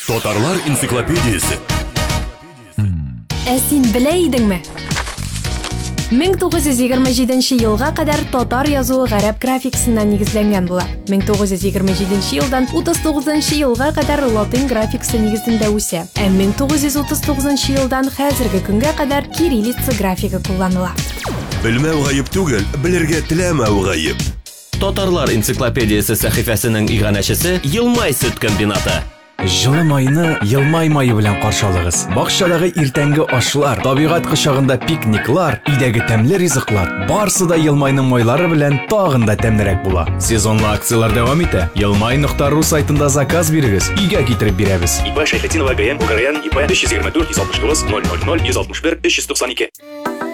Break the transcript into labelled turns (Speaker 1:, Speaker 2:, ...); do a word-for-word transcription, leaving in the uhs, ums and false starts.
Speaker 1: Татарлар энциклопедиясы.
Speaker 2: Ә син белә идеңме? мең тугыз йөз егерме җиденче елга кадәр татар язуы гарәп графикасына нигезләнгән була. мең тугыз йөз егерме җиденче елдан утыз тугызынчы елга кадәр латин графикасы нигезендә үсә. Ә мең тугыз йөз утыз тугызынчы елдан хәзерге көнгә кадәр кириллица графика кулланыла.
Speaker 1: Белмәү гаеп түгел, белергә теләмәү гаеп.
Speaker 3: Татарлар энциклопедиясы сәхифәсенең иганәчесе Елмай сөт комбинаты.
Speaker 4: Жылы майны Елмай майы белән каршалыгыз. Бакчадагы иртәнге ашлар, табигать кочагында пикниклар, идәге тәмле ризыклар, барысы да Елмайның майлары белән тагын да тәмлерәк була. Сезонлы акциялар дәвам итә. елмай нокта ру сайтында заказ бирегез, өйгә китереп бирәбез.
Speaker 5: ИП Шәйхетдинова ГМ Украин ИП биш йөз егерме дүрт йөз алтмыш тугыз ноль ноль ноль йөз алтмыш бер өч йөз туксан ике.